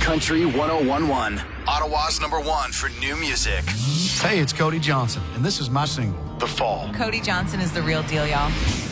Country 101.1. Ottawa's #1 for new music. Hey, it's Cody Johnson, and this is my single, The Fall. Cody Johnson is the real deal, y'all.